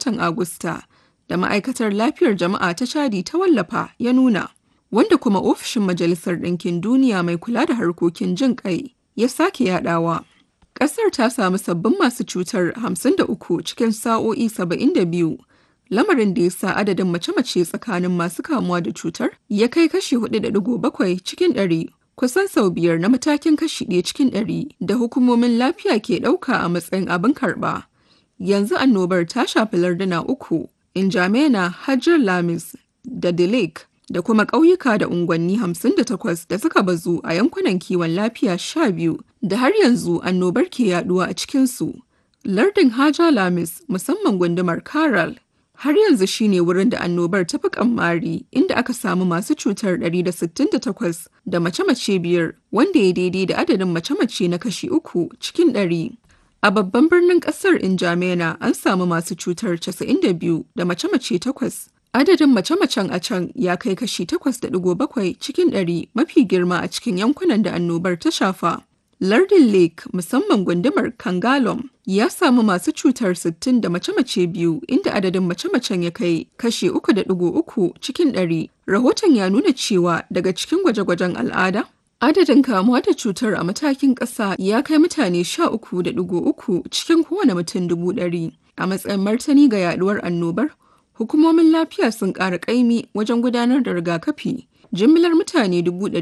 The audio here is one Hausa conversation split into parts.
watan Agusta da Ma'aikatar Lafiyar Jama'a ta Chadi ta wallafa ya nuna, wanda kuma Ofishin Majalisar Ɗinkin Duniya mai kula da harkokin jin ƙai ya sake yaɗawa. Ƙasar ta samu sabbin masu cutar 53 cikin sa'o'i 72, lamarin da ya sa adadin mace-mace tsakanin masu kamuwa da cutar ya kai kashi 4.7 cikin 100, kusan sau biyar na matakin kashi 1 cikin 100 da hukumomin lafiya ke ɗauka a matsayin abin karɓa. Yanzu annobar ta shafi larduna 3, N'Djamena, Hajjar Lamis da Dilek, da kuma ƙauyuka da unguwanni 58 da suka bazu a yankunan kiwon lafiya 12 da har yanzu annobar ke yaduwa a cikinsu. Lardin Hajjar Lamis, musamman gundumar Karal, har yanzu shine wurin da annobar ta fi kamari, inda aka samu masu cutar 168 da mace-mace 5, wanda ya daidai da adadin mace-mace na kashi 3 cikin 100. A babban birnin kasar N'Djamena an samu masu cutar 92 da mace-mace 8. Adadin mace-macen a can ya kai kashi 8.7 cikin 100, mafi girma a cikin yankunan da annobar ta shafa. Lardin Lake, musamman gundumar Kangalom, ya samu masu cutar 60 da mace-mace 2, inda adadin mace-macen ya kai kashi 3.3 cikin 100. Rahoton ya nuna cewa daga cikin gwaje-gwajen al'ada, adadin kamuwa da cutar a matakin ƙasa ya kai mutane 13.3 cikin kowane mutum 100,000. A matsayin martani ga yaduwar annobar, hukumomin lafiya sun ƙara ƙaimi wajen gudanar da rigakafi. Jimillar mutane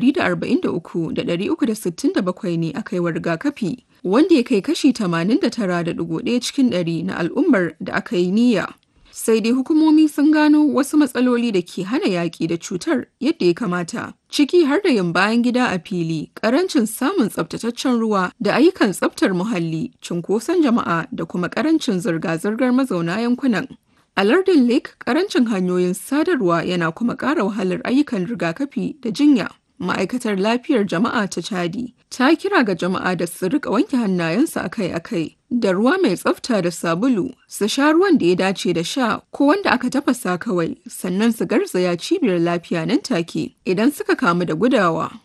143,367 ne aka yi wa rigakafi, wanda ya kai kashi 89.1 cikin 100 na al'ummar da aka yi niyya. Sai dai hukumomi sun gano wasu matsaloli da ke hana yaƙi da cutar yadda ya kamata, ciki har da yin bayan gida a fili, ƙarancin samun tsaftataccen ruwa da ayyukan tsaftar muhalli, cunkoson jama'a da kuma ƙarancin zirga-zirgar mazauna yankunan. A lardin Lake, ƙarancin hanyoyin sadarwa yana kuma ƙara wahalar ayyukan rigakafi da jinya. Ma'aikatar Lafiyar Jama'a ta Chadi ta kira ga jama'a da su rika wanke hannayensu akai-akai da ruwa mai tsafta da sabulu, su sha ruwan da ya dace da sha ko wanda aka tafasa kawai, sannan su garzaya cibiyar lafiya nan take idan suka kamu da gudawa.